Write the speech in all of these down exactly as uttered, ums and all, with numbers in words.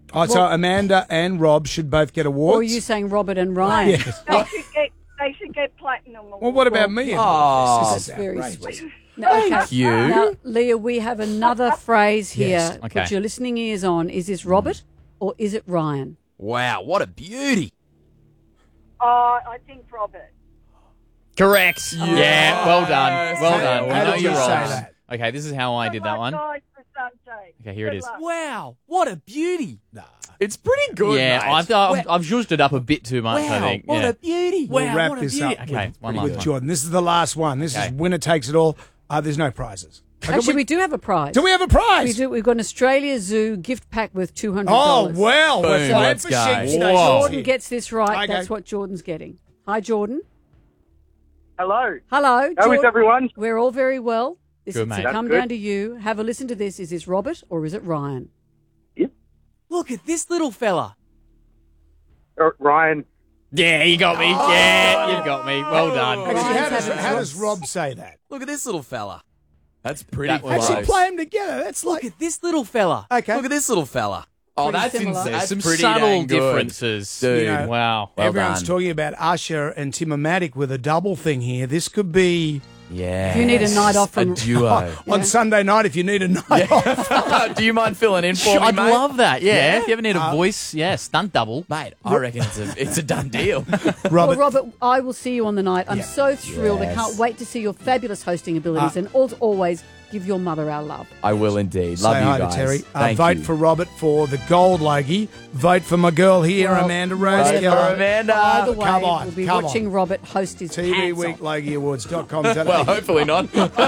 Oh, so Amanda and Rob should both get awards? Or are you saying Robert and Ryan? Yes. They should get, they should get platinum awards. Well, what about me? Oh, This is Very outrageous. sweet. Now, okay. Thank you. Now, Leah, we have another phrase here. Yes. Okay. Put your listening ears on. Is this Robert or is it Ryan? Wow, what a beauty. Oh, I think Robert. Correct. Yeah, well done. Well How- done. We how know did you're you say wrong. that? Okay, this is how I did that one. Guys for Sunday. Okay, here it Good is. luck. Wow, what a beauty. Nah. It's pretty good, Yeah, mate. I've, I've, I've zhuzhed it up a bit too much, wow, I think. what yeah. a beauty. We'll wow, wrap what a this beauty. up Okay, with, one with last one. Jordan. This is the last one. This Okay. is winner takes it all. Uh, there's no prizes. Okay, Actually, we do have a prize. do we have a prize? We do. We've got an Australia Zoo gift pack with two hundred Oh, dollars. well. Boom, We're playing let's for go. sheep Whoa. stations Jordan here. gets this right. Okay. That's what Jordan's getting. Hi, Jordan. Hello. Hello. How is Jordan. everyone? We're all very well. This Good, is mate. to That's come good. down to you. Have a listen to this. Is this Robert or is it Ryan? Look at this little fella. Uh, Ryan. Yeah, you got me. Yeah, you got me. Well done. Actually, how Ryan's does, having how does trouble. Rob say that? Look at this little fella. That's pretty That was close. Actually, play them together. That's Look like... at this little fella. Okay. Look at this little fella. Oh, Pretty that's similar. insane. That's Some pretty subtle dang good. differences. Dude. You know, Wow. Well Everyone's done. talking about Usher and Tim-O-Matic with a double thing here. This could be Yeah. If you need a night off from a duo. on Sunday night if you need a night off. Do you mind filling in for me, I'd mate? love that. Yeah. Yeah? If you ever need a Uh, voice, yeah, stunt double. Mate, I reckon it's a it's a done deal. Well, Robert, Robert, I will see you on the night. I'm Yeah. so thrilled. I Yes. can't wait to see your fabulous hosting abilities. Uh, and as always, give your mother our love. I will indeed. Love say you hi guys. to Terry. Uh, Thank vote you. for Robert for the gold logie. Vote for my girl here, Well, Amanda Vote Rose. for Keller. Amanda. Either way, come on, we'll be come watching on. Robert host his T V pants Week off. Logie Awards dot com. Well, hopefully not.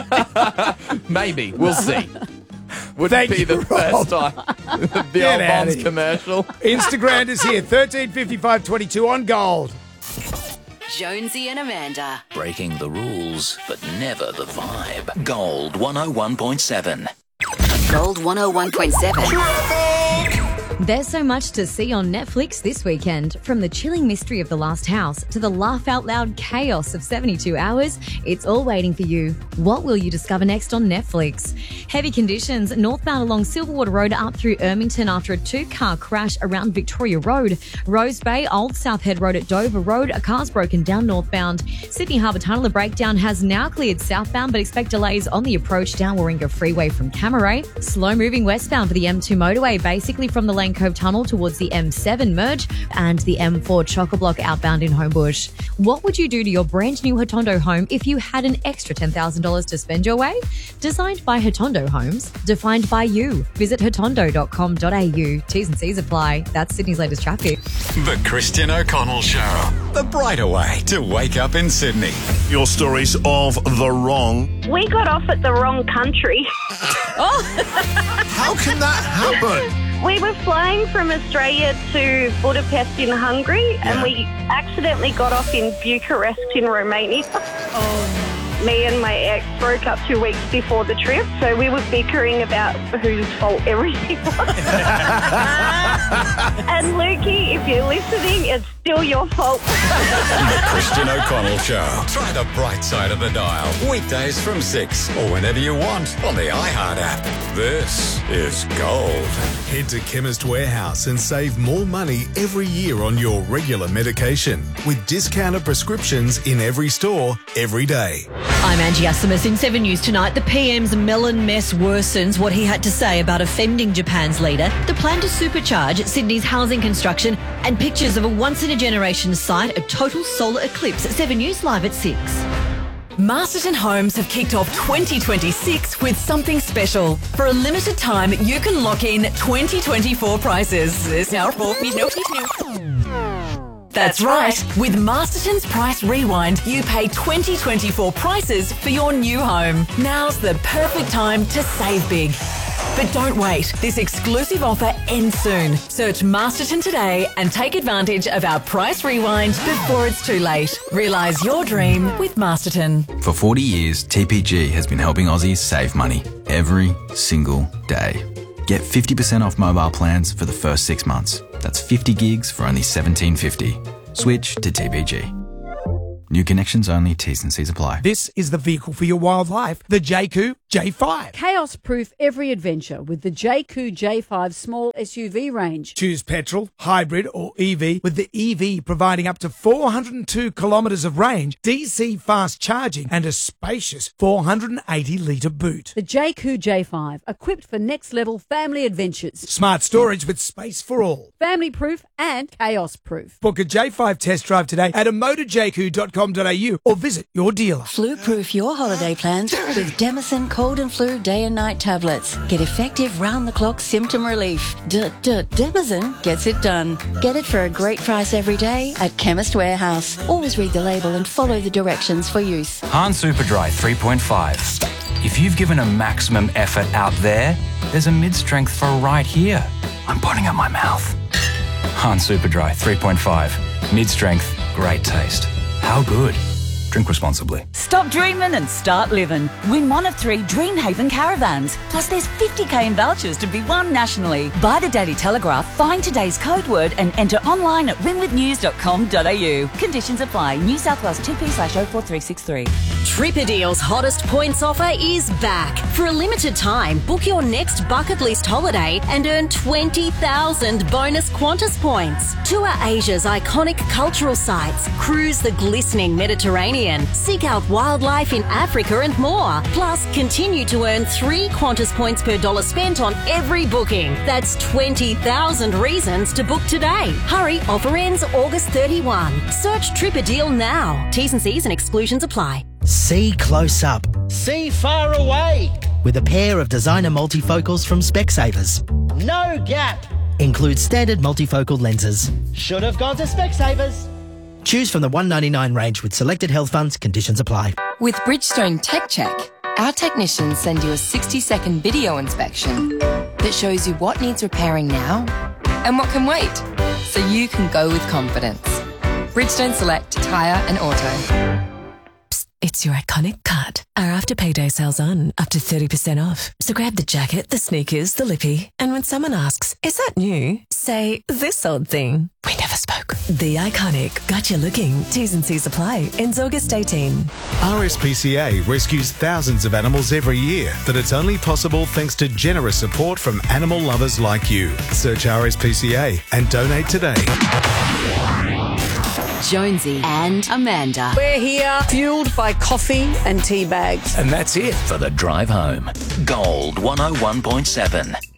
Maybe. We'll see. Would Thank be you, the Rob. first time. the Get old outta Bonds here. commercial. Instagram is here, thirteen fifty-five twenty-two on gold. Jonesy and Amanda. Breaking the rules, but never the vibe. Gold one oh one point seven. Gold one oh one point seven. There's so much to see on Netflix this weekend. From the chilling mystery of The Last House to the laugh-out-loud chaos of seventy-two hours, it's all waiting for you. What will you discover next on Netflix? Heavy conditions northbound along Silverwater Road up through Ermington after a two-car crash around Victoria Road. Rose Bay, Old South Head Road at Dover Road, a car's broken down northbound. Sydney Harbour Tunnel, a breakdown has now cleared southbound, but expect delays on the approach down Warringah Freeway from Camaray. Slow-moving westbound for the M two motorway, basically from the Lane Cove Tunnel towards the M seven merge and the M four Chock-a-Block outbound in Homebush. What would you do to your brand new Hotondo home if you had an extra ten thousand dollars to spend your way? Designed by Hotondo Homes, defined by you. Visit hotondo dot com dot a u. T's and C's apply. That's Sydney's latest traffic. The Christian O'Connell Show. The brighter way to wake up in Sydney. Your stories of the wrong. We got off at the wrong country. How can that happen? We were flying from Australia to Budapest in Hungary, and we accidentally got off in Bucharest in Romania. Me and my ex broke up two weeks before the trip, so we were bickering about whose fault everything was. And Lukey, if you're listening, it's still your fault. The Christian O'Connell Show. Try the bright side of the dial. Weekdays from six or whenever you want on the iHeart app. This is Gold. Head to Chemist Warehouse and save more money every year on your regular medication with discounted prescriptions in every store, every day. I'm Angie Asimus. In seven News tonight, the P M's melon mess worsens what he had to say about offending Japan's leader, the plan to supercharge Sydney's housing construction, and pictures of a once-in-a-generation sight, a total solar eclipse. At seven News Live at six. Masterton Homes have kicked off twenty twenty-six with something special. For a limited time, you can lock in twenty twenty-four prices. That's right. With Masterton's Price Rewind, you pay twenty twenty-four prices for your new home. Now's the perfect time to save big. But don't wait. This exclusive offer ends soon. Search Masterton today and take advantage of our Price Rewind before it's too late. Realise your dream with Masterton. For forty years, T P G has been helping Aussies save money every single day. Get fifty percent off mobile plans for the first six months. That's fifty gigs for only seventeen fifty. Switch to T P G. New connections only, T's and C's apply. This is the vehicle for your wildlife, the J C U J five. Chaos-proof every adventure with the J C U J five small S U V range. Choose petrol, hybrid or E V, with the E V providing up to four hundred two kilometres of range, D C fast charging and a spacious four hundred eighty litre boot. The J C U J five, equipped for next-level family adventures. Smart storage with space for all. Family-proof and chaos-proof. Book a J five test drive today at a motor j q dot com dot a u or visit your dealer. Flu-proof your holiday plans with Demicin Cold and Flu Day and Night tablets. Get effective round-the-clock symptom relief. D-d-Demicin gets it done. Get it for a great price every day at Chemist Warehouse. Always read the label and follow the directions for use. Han Superdry three point five. If you've given a maximum effort out there, there's a mid-strength for right here. I'm putting up my mouth. Han Superdry three point five. Mid-strength, great taste. How good? Drink responsibly. Stop dreaming and start living. Win one of three Dreamhaven caravans. Plus there's fifty k in vouchers to be won nationally. Buy the Daily Telegraph, find today's code word and enter online at winwith news dot com dot a u. Conditions apply. New South Wales two P slash oh four three six three. Tripadeal's hottest points offer is back. For a limited time, book your next bucket list holiday and earn twenty thousand bonus Qantas points. Tour Asia's iconic cultural sites, cruise the glistening Mediterranean, seek out wildlife in Africa and more. Plus, continue to earn three Qantas points per dollar spent on every booking. That's twenty thousand reasons to book today. Hurry, offer ends August thirty-first. Search Tripadeal now. T's and C's and exclusions apply. See close up. See far away. With a pair of designer multifocals from Specsavers. No gap. Includes standard multifocal lenses. Should have gone to Specsavers. Choose from the one ninety-nine range with selected health funds. Conditions apply. With Bridgestone Tech Check, our technicians send you a sixty second video inspection that shows you what needs repairing now and what can wait, so you can go with confidence. Bridgestone Select Tyre and Auto. It's your iconic cut. Our after payday sale's on, up to thirty percent off. So grab the jacket, the sneakers, the lippy, and when someone asks, is that new? Say, this old thing. We never spoke. The iconic. Got you looking. T's and C's apply. Ends August eighteenth. R S P C A rescues thousands of animals every year, but it's only possible thanks to generous support from animal lovers like you. Search R S P C A and donate today. Jonesy and Amanda. We're here, fueled by coffee and tea bags. And that's it for the drive home. Gold one oh one point seven.